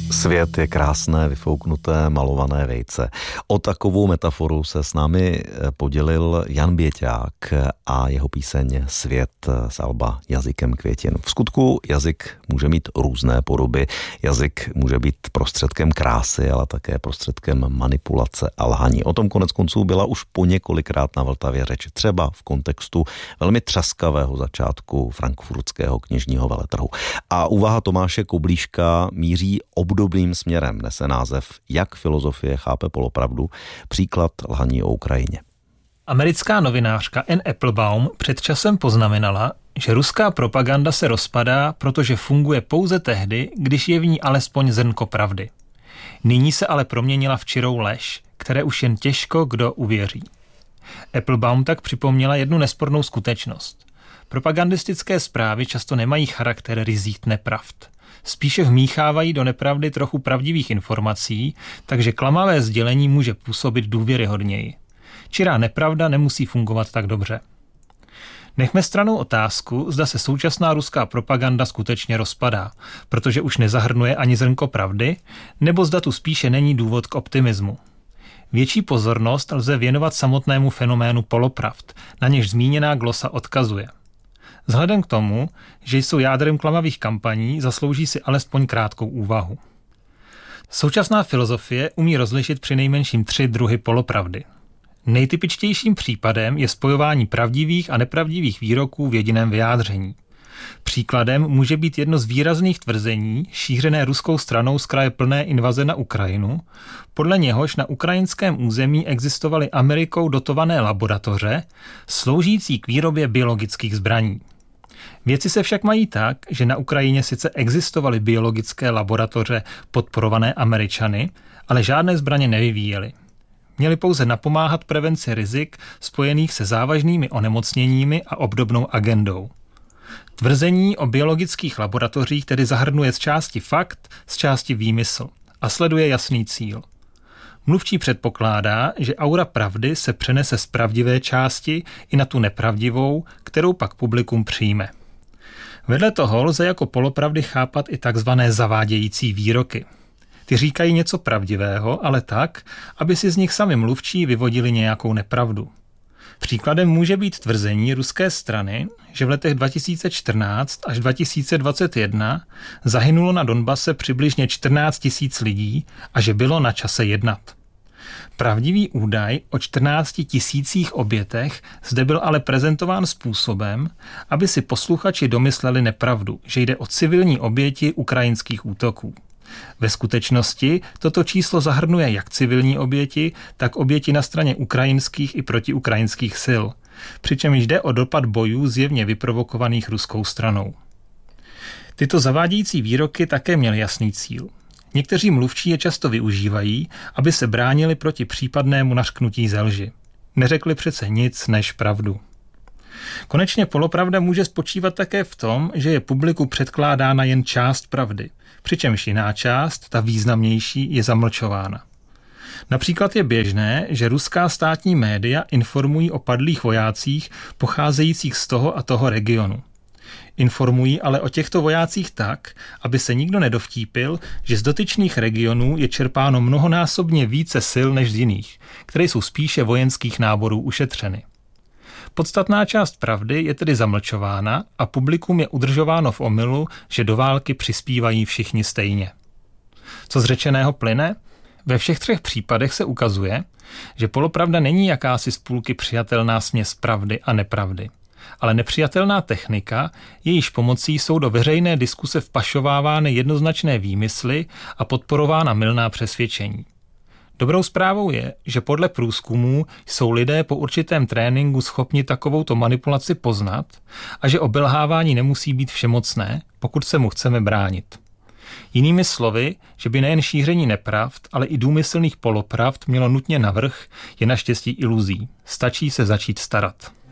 Svět je krásné, vyfouknuté, malované vejce. O takovou metaforu se s námi podělil Jan Běťák a jeho píseň Svět z alba Jazykem květin. V skutku jazyk může mít různé podoby. Jazyk může být prostředkem krásy, ale také prostředkem manipulace a lhaní. O tom konec konců byla už po několikrát na Vltavě řeč, třeba v kontextu velmi třaskavého začátku frankfurtského knižního veletrhu. A úvaha Tomáše Koblíška míří obdobným směrem, nese název Jak filozofie chápe polopravdu, příklad lhaní o Ukrajině. Americká novinářka Anne Applebaum před časem poznamenala, že ruská propaganda se rozpadá, protože funguje pouze tehdy, když je v ní alespoň zrnko pravdy. Nyní se ale proměnila v čirou lež, které už jen těžko kdo uvěří. Applebaum tak připomněla jednu nespornou skutečnost. Propagandistické zprávy často nemají charakter ryzích nepravd. Spíše vmíchávají do nepravdy trochu pravdivých informací, takže klamavé sdělení může působit důvěryhodněji. Čirá nepravda nemusí fungovat tak dobře. Nechme stranou otázku, zda se současná ruská propaganda skutečně rozpadá, protože už nezahrnuje ani zrnko pravdy, nebo zda tu spíše není důvod k optimismu. Větší pozornost lze věnovat samotnému fenoménu polopravd, na něž zmíněná glosa odkazuje. Vzhledem k tomu, že jsou jádrem klamavých kampaní, zaslouží si alespoň krátkou úvahu. Současná filozofie umí rozlišit přinejmenším 3 druhy polopravdy. Nejtypičtějším případem je spojování pravdivých a nepravdivých výroků v jediném vyjádření. Příkladem může být jedno z výrazných tvrzení, šířené ruskou stranou z kraje plné invaze na Ukrajinu, podle něhož na ukrajinském území existovaly Amerikou dotované laboratoře, sloužící k výrobě biologických zbraní. Věci se však mají tak, že na Ukrajině sice existovaly biologické laboratoře podporované Američany, ale žádné zbraně nevyvíjely. Měli pouze napomáhat prevenci rizik spojených se závažnými onemocněními a obdobnou agendou. Tvrzení o biologických laboratořích tedy zahrnuje z části fakt, z části výmysl a sleduje jasný cíl. Mluvčí předpokládá, že aura pravdy se přenese z pravdivé části i na tu nepravdivou, kterou pak publikum přijme. Vedle toho lze jako polopravdy chápat i takzvané zavádějící výroky. Ty říkají něco pravdivého, ale tak, aby si z nich sami mluvčí vyvodili nějakou nepravdu. Příkladem může být tvrzení ruské strany, že v letech 2014 až 2021 zahynulo na Donbase přibližně 14 000 lidí a že bylo na čase jednat. Pravdivý údaj o 14 000 obětech zde byl ale prezentován způsobem, aby si posluchači domysleli nepravdu, že jde o civilní oběti ukrajinských útoků. Ve skutečnosti toto číslo zahrnuje jak civilní oběti, tak oběti na straně ukrajinských i protiukrajinských sil, přičemž jde o dopad bojů zjevně vyprovokovaných ruskou stranou. Tyto zavádějící výroky také měly jasný cíl. Někteří mluvčí je často využívají, aby se bránili proti případnému nařknutí ze lži. Neřekli přece nic než pravdu. Konečně polopravda může spočívat také v tom, že je publiku předkládána jen část pravdy, přičemž jiná část, ta významnější, je zamlčována. Například je běžné, že ruská státní média informují o padlých vojácích pocházejících z toho a toho regionu. Informují ale o těchto vojácích tak, aby se nikdo nedovtípil, že z dotyčných regionů je čerpáno mnohonásobně více sil než z jiných, které jsou spíše vojenských náborů ušetřeny. Podstatná část pravdy je tedy zamlčována a publikum je udržováno v omylu, že do války přispívají všichni stejně. Co z řečeného plyne? Ve všech 3 případech se ukazuje, že polopravda není jakási z půlky přijatelná směs pravdy a nepravdy, ale nepřijatelná technika, jejíž pomocí jsou do veřejné diskuse vpašovávány jednoznačné výmysly a podporována mylná přesvědčení. Dobrou zprávou je, že podle průzkumů jsou lidé po určitém tréninku schopni takovouto manipulaci poznat a že obelhávání nemusí být všemocné, pokud se mu chceme bránit. Jinými slovy, že by nejen šíření nepravd, ale i důmyslných polopravd mělo nutně navrch, je naštěstí iluzí. Stačí se začít starat.